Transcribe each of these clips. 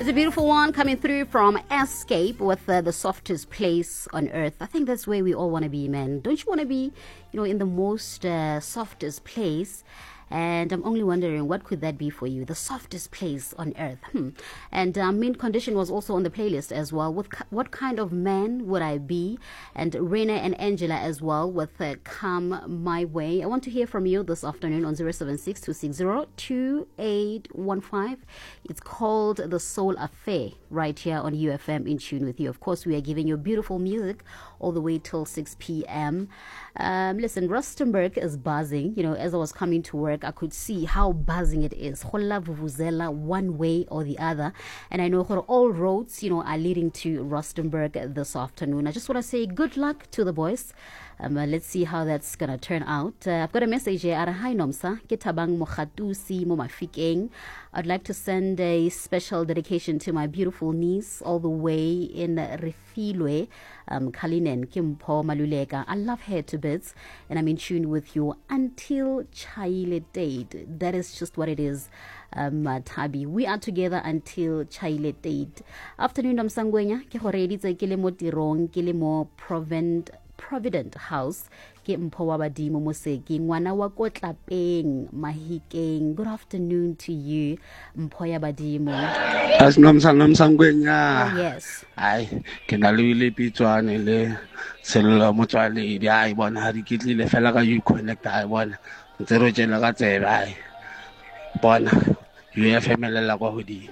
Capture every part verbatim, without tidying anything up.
It's a beautiful one coming through from Escape with uh, the softest place on earth. I think that's where we all want to be, man. Don't you want to be, you know, in the most uh, softest place? And I'm only wondering, what could that be for you? The softest place on earth. Hmm. And uh, Mint Condition was also on the playlist as well. With what kind of man would I be? And Reina and Angela as well with uh, Come My Way. I want to hear from you this afternoon on zero seven six, two six zero, two eight one five. It's called The Soul Affair right here on U F M, in tune with you. Of course, we are giving you beautiful music all the way till six p.m. Um, listen, Rustenburg is buzzing. You know, as I was coming to work, I could see how buzzing it is. Hola Vuvuzela, one way or the other. And I know all roads, you know, are leading to Rustenburg this afternoon. I just want to say good luck to the boys. Um, uh, let's see how that's going to turn out. Uh, I've got a message here. Hi, Nomsa. Kitabang Mokhatusi Momafikeng. I'd like to send a special dedication to my beautiful niece all the way in Refilwe, um, Kalinen, Kimpo Malulega. I love her to bits, and I'm in tune with you until Chaile date. That is just what it is, um, uh, Tabi. We are together until Chaile date. Afternoon, Nomsangwenya. Ke horedi tse ke le mo tirong, ke le mo Provident Provident House. Ke mpho wa badimo moseki ngwana wa kotlapeng mahikeng. Good afternoon to you, mpho ya badimo. Asinomsangwenya. Oh, yes. Ai ke na le le pitswane le selula motswale di ai bona ha di kitlile fela ka you connect ai bona ntse ro tsena ka tsebe ai bona U F M lela kwa hodimo.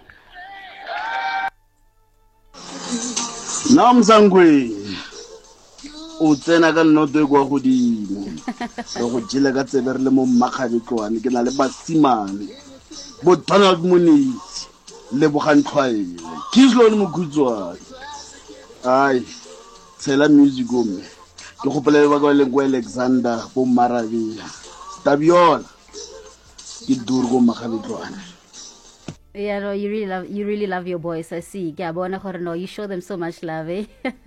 Nomsangwe o tsena ka nnoto kwa godimo go go jela ka tsebe re le mo mmakgabekwane ke na le basimane bo Donald Munisi le boganthlwaele Kislone Mokhutswane. Ai tsela music o me ke gopela ba kwa le kwa Alexander bo Marabela Tabiola ke duru go mmakgabekwane. Yeah, no, you really love you really love your boys. I see. Yeah, bona gore no, you show them so much love, eh?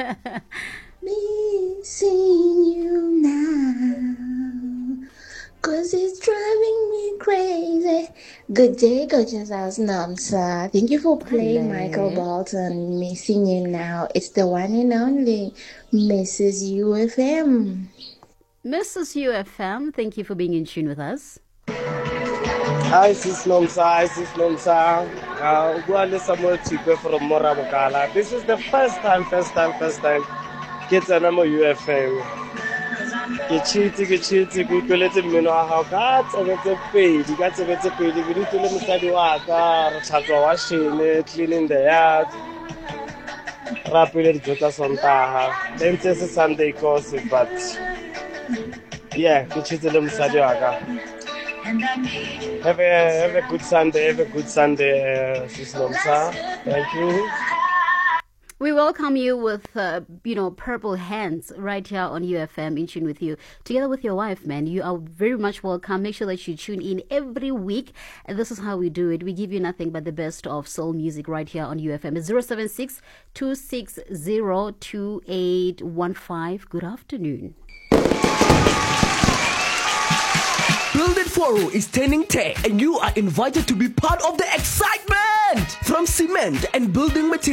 Missing you now, cause it's driving me crazy. Good day, gorgeous house Nomsa. Thank you for playing Hello. Michael Bolton, Missing You Now. It's the one and only Missus U F M. Missus U F M, thank you for being in tune with us. Hi, sis Nomsa. Hi, sis Nomsa. Uh, Uguale Samuel Chipe from Morabokala. This is the first time, first time, first time. Kids are number U F M. Get cheating, get cheating, good quality, you know how cats and it's a page. You got to get a page. You need to let me study water, chato washing, cleaning the yard, rapid jota sontaha. Then it's a Sunday course, but yeah, get cheating, let me study water. Have a, have a good Sunday, have a good Sunday, uh, Sis Nomsa. Thank you. We welcome you with, uh, you know, purple hands right here on U F M, in tune with you. Together with your wife, man, you are very much welcome. Make sure that you tune in every week. And this is how we do it. We give you nothing but the best of soul music right here on U F M. It's zero seven six, two six zero, two eight one five. Good afternoon. Build It Foro is turning ten and you are invited to be part of the excitement from cement and building materials.